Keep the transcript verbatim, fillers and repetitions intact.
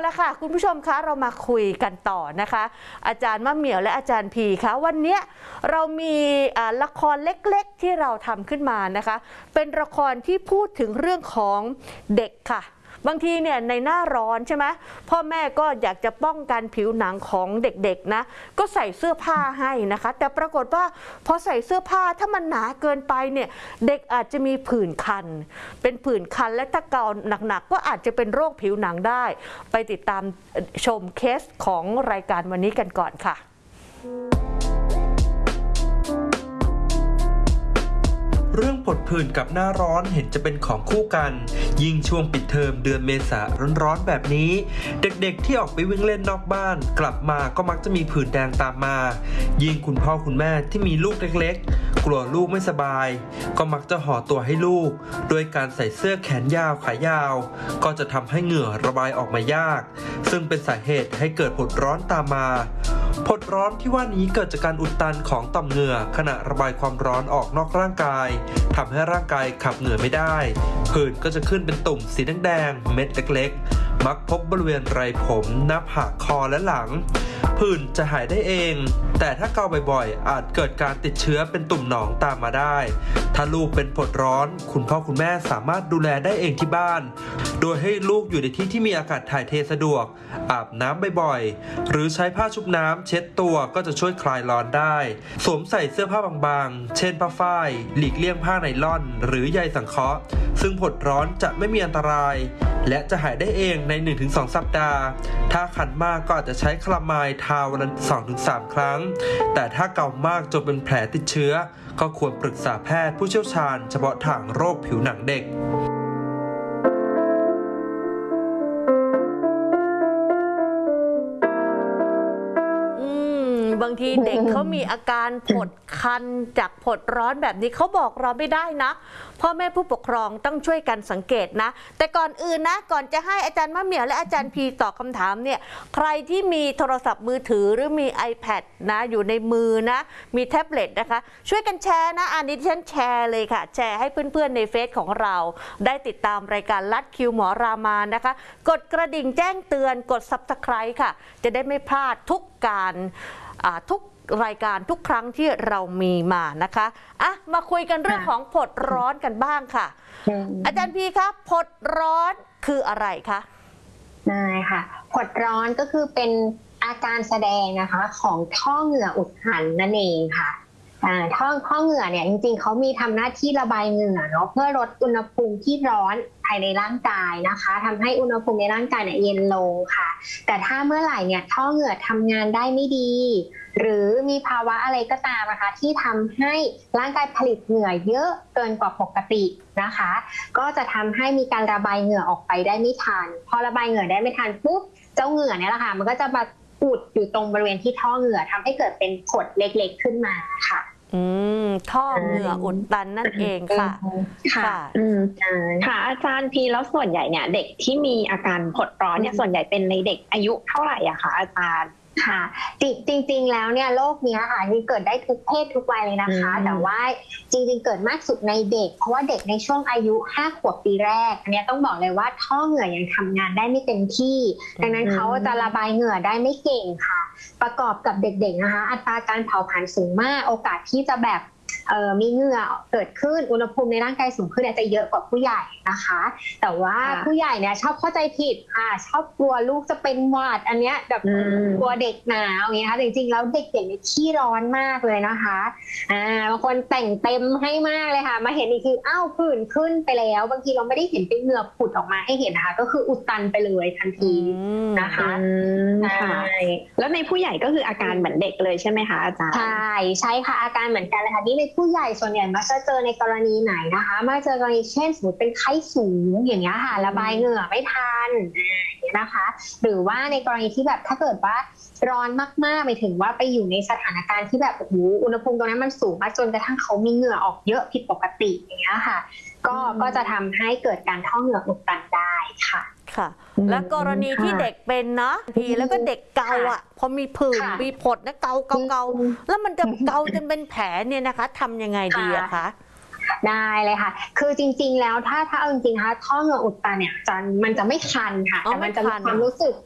ละค่ะคุณผู้ชมคะเรามาคุยกันต่อนะคะอาจารย์มะเหมี่ยวและอาจารย์พีคะวันนี้เรามีละครเล็กๆที่เราทำขึ้นมานะคะเป็นละครที่พูดถึงเรื่องของเด็กค่ะบางทีเนี่ยในหน้าร้อนใช่ไหมพ่อแม่ก็อยากจะป้องกันผิวหนังของเด็กๆนะก็ใส่เสื้อผ้าให้นะคะแต่ปรากฏว่าพอใส่เสื้อผ้าถ้ามันหนาเกินไปเนี่ยเด็กอาจจะมีผื่นคันเป็นผื่นคันและถ้าเกาหนักๆก็อาจจะเป็นโรคผิวหนังได้ไปติดตามชมเคสของรายการวันนี้กันก่อนค่ะเรื่องผดผื่นกับหน้าร้อนเห็นจะเป็นของคู่กันยิ่งช่วงปิดเทอมเดือนเมษาร้อนๆแบบนี้เด็กๆที่ออกไปวิ่งเล่นนอกบ้านกลับมาก็มักจะมีผื่นแดงตามมายิ่งคุณพ่อคุณแม่ที่มีลูกเล็กๆกลัวลูกไม่สบายก็มักจะห่อตัวให้ลูกโดยการใส่เสื้อแขนยาวขายาวก็จะทำให้เหงื่อระบายออกมายากซึ่งเป็นสาเหตุให้เกิดผดร้อนตามมาผดร้อนที่ว่านี้เกิดจากการอุดตันของต่อมเหงื่อขณะระบายความร้อนออกนอกร่างกายทำให้ร่างกายขับเหงื่อไม่ได้ผื่นก็จะขึ้นเป็นตุ่มสีแดงๆเม็ดเล็กๆมักพบบริเวณไรผมหน้าผากคอและหลังผื่นจะหายได้เองแต่ถ้าเกาบ่อยๆอาจเกิดการติดเชื้อเป็นตุ่มหนองตามมาได้ถ้าลูกเป็นผดร้อนคุณพ่อคุณแม่สามารถดูแลได้เองที่บ้านโดยให้ลูกอยู่ในที่ที่มีอากาศถ่ายเทสะดวกอาบน้ำบ่อยๆหรือใช้ผ้าชุบน้ำเช็ดตัวก็จะช่วยคลายร้อนได้สวมใส่เสื้อผ้าบางๆเช่นผ้าฝ้ายหลีกเลี่ยงผ้าไนล่อนหรือใยสังเคราะห์ซึ่งผดร้อนจะไม่มีอันตรายและจะหายได้เองใน หนึ่งถึงสอง สัปดาห์ถ้าคันมากก็อาจจะใช้คลามายทาวันละ สองถึงสาม ครั้งแต่ถ้าเก่ามากจนเป็นแผลติดเชื้อก็ควรปรึกษาแพทย์ผู้เชี่ยวชาญเฉพาะทางโรคผิวหนังเด็กบางทีเด็กเขามีอาการผดคันจากผดร้อนแบบนี้เขาบอกเราไม่ได้นะพ่อแม่ผู้ปกครองต้องช่วยกันสังเกตนะแต่ก่อนอื่นนะก่อนจะให้อาจารย์มะเหมี่ยวและอาจารย์พีตอบคำถามเนี่ยใครที่มีโทรศัพท์มือถือหรือมี iPad นะอยู่ในมือนะมีแท็บเล็ตนะคะช่วยกันแชร์นะอันนี้ฉันแชร์เลยค่ะแชร์ให้เพื่อนๆในเฟซของเราได้ติดตามรายการลัดคิวหมอรามานะคะกดกระดิ่งแจ้งเตือนกด ซับสไครบ์ ค่ะจะได้ไม่พลาดทุกการทุกรายการทุกครั้งที่เรามีมานะคะอ่ะมาคุยกันเรื่องของผดร้อนกันบ้างค่ะอาจารย์พีครับผดร้อนคืออะไรคะได้ค่ะผดร้อนก็คือเป็นอาการแสดงนะคะของท่อเหงื่ออุดตันนั่นเองค่ะท่อท่อเหงื่อเนี่ยจริงๆเขามีทำหน้าที่ระบายเหงื่อเนาะเพื่อลดอุณหภูมิที่ร้อนภายในร่างกายนะคะทำให้อุณหภูมิในร่างกายเนี่ยเย็นลงค่ะแต่ถ้าเมื่อไหร่เนี่ยท่อเหงื่อทำงานได้ไม่ดีหรือมีภาวะอะไรก็ตามนะคะที่ทำให้ร่างกายผลิตเหงื่อเยอะเกินกว่าปกตินะคะก็จะทำให้มีการระบายเหงื่อออกไปได้ไม่ทันพอระบายเหงื่อได้ไม่ทันปุ๊บเจ้าเหงื่อเนี่ยแหละค่ะมันก็จะมาอุดอยู่ตรงบริเวณที่ท่อเหงื่อทำให้เกิดเป็นผดเล็กๆขึ้นมาค่ะอืมท่อเหงื่ออุดตันนั่นเองค่ะค่ะอืมค่ะอาจารย์พีแล้วส่วนใหญ่เนี่ยเด็กที่มีอาการผดร้อนเนี่ยส่วนใหญ่เป็นในเด็กอายุเท่าไหร่อะคะอาจารย์ค่ะจริงๆแล้วเนี่ยโรคนี้ค่ะที่เกิดได้ทุกเพศทุกวัยเลยนะคะแต่ว่าจริงๆเกิดมากสุดในเด็กเพราะว่าเด็กในช่วงอายุห้าขวบปีแรกอันนี้ต้องบอกเลยว่าท่อเหงื่อยังทำงานได้ไม่เต็มที่ดังนั้นเขาจะระบายเหงื่อได้ไม่เก่งค่ะประกอบกับเด็กๆนะคะอัตราการเผาผลาญสูงมากโอกาสที่จะแบบเอ่อมีเหงื่อเกิดขึ้นอุณหภูมิในร่างกายสูงขึ้นจะเยอะกว่าผู้ใหญ่นะคะแต่ว่าผู้ใหญ่เนี่ยชอบเข้าใจผิดค่ะชอบกลัวลูกจะเป็นหวัดอันเนี้ยแบบกลัวเด็กหนาวอย่างเงี้ยค่ะจริงๆแล้วเด็กๆเนี่ยขี้ร้อนมากเลยนะคะอ่าบางคนแต่งเต็มให้มากเลยค่ะมาเห็นอีกทีอ้าวผื่นขึ้นไปแล้วบางทีเราไม่ได้เห็นเป็นเหงื่อผุดออกมาให้เห็นนะคะก็คืออุดตันไปเลยทันทีนะคะใช่แล้วในผู้ใหญ่ก็คืออาการเหมือนเด็กเลยใช่ไหมคะอาจารย์ใช่ใช่ค่ะอาการเหมือนกันเลยค่ะนี่ในผู้ใหญ่ส่วนใหญ่มักจะเจอในกรณีไหนนะคะมาเจอกรณีเช่นสมมติเป็นไข้สูงอย่างเงี้ยค่ะระบายเหงื่อไม่ทันนะคะหรือว่าในกรณีที่แบบถ้าเกิดว่าร้อนมากๆหมายถึงว่าไปอยู่ในสถานการณ์ที่แบบโอ้โหอุณหภูมิตรงนั้นมันสูงมากจนกระทั่งเขามีเหงื่อออกเยอะผิดปกติอย่างเงี้ยค่ะก็ก็จะทำให้เกิดการท่อเหงื่ออุดตันได้ค่ะค่ะและกรณีที่เด็กเป็นเนาะพีแล้วก็เด็กเกาอ่ะพอมีผื่นมีผดนะเกาเกาเกาแล้วมันจะเกาจนเป็นแผลเนี่ยนะคะทำยังไงดีอะคะได้เลยค่ะคือจริงๆแล้วถ้าถ้าเอาจริงๆนะคะท่อเหงื่ออุดตันเนี่ยจะมันจะไม่คันค่ะแต่มันจะมีความรู้สึก